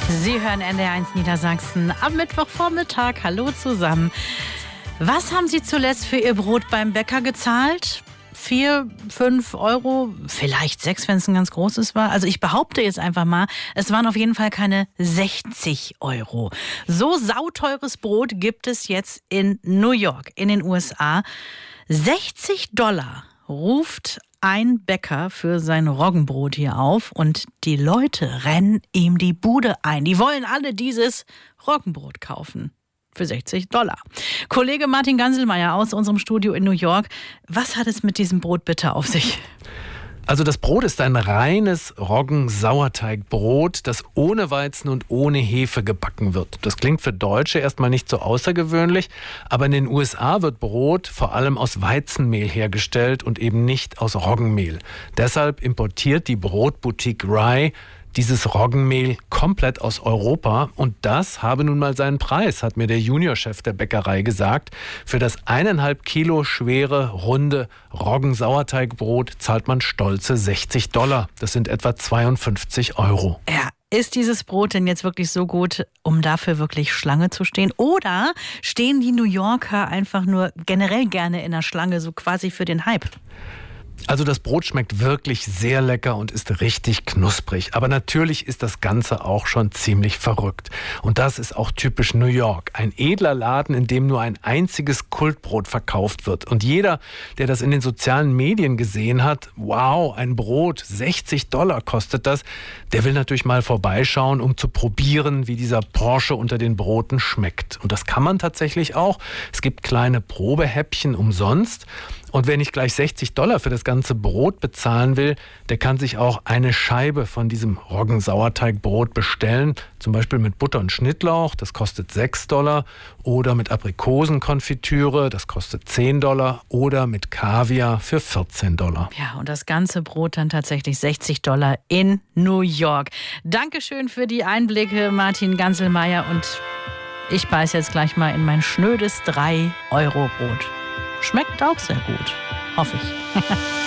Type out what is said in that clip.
Sie hören NDR1 Niedersachsen am Mittwochvormittag. Hallo zusammen. Was haben Sie zuletzt für Ihr Brot beim Bäcker gezahlt? 4, 5 Euro, vielleicht 6, wenn es ein ganz großes war. Also ich behaupte jetzt einfach mal, es waren auf jeden Fall keine 60 Euro. So sauteures Brot gibt es jetzt in New York, in den USA. $60 ruft ein Bäcker für sein Roggenbrot hier auf und die Leute rennen ihm die Bude ein. Die wollen alle dieses Roggenbrot kaufen. Für $60. Kollege Martin Ganselmeier aus unserem Studio in New York. Was hat es mit diesem Brot bitte auf sich? Also das Brot ist ein reines Roggen-Sauerteigbrot, das ohne Weizen und ohne Hefe gebacken wird. Das klingt für Deutsche erstmal nicht so außergewöhnlich, aber in den USA wird Brot vor allem aus Weizenmehl hergestellt und eben nicht aus Roggenmehl. Deshalb importiert die Brotboutique Rye dieses Roggenmehl komplett aus Europa und das habe nun mal seinen Preis, hat mir der Juniorchef der Bäckerei gesagt. Für das 1,5 Kilo schwere, runde Roggensauerteigbrot zahlt man stolze $60. Das sind etwa 52 Euro. Ja. Ist dieses Brot denn jetzt wirklich so gut, um dafür wirklich Schlange zu stehen? Oder stehen die New Yorker einfach nur generell gerne in der Schlange, so quasi für den Hype? Also das Brot schmeckt wirklich sehr lecker und ist richtig knusprig. Aber natürlich ist das Ganze auch schon ziemlich verrückt. Und das ist auch typisch New York. Ein edler Laden, in dem nur ein einziges Kultbrot verkauft wird. Und jeder, der das in den sozialen Medien gesehen hat, wow, ein Brot, $60 kostet das, der will natürlich mal vorbeischauen, um zu probieren, wie dieser Porsche unter den Broten schmeckt. Und das kann man tatsächlich auch. Es gibt kleine Probehäppchen umsonst. Und wer nicht gleich $60 für das ganze Brot bezahlen will, der kann sich auch eine Scheibe von diesem Roggensauerteigbrot bestellen. Zum Beispiel mit Butter und Schnittlauch, das kostet $6. Oder mit Aprikosenkonfitüre, das kostet $10. Oder mit Kaviar für $14. Ja, und das ganze Brot dann tatsächlich $60 in New York. Dankeschön für die Einblicke, Martin Ganselmeier. Und ich beiß jetzt gleich mal in mein schnödes 3-Euro-Brot. Schmeckt auch sehr gut, hoffe ich.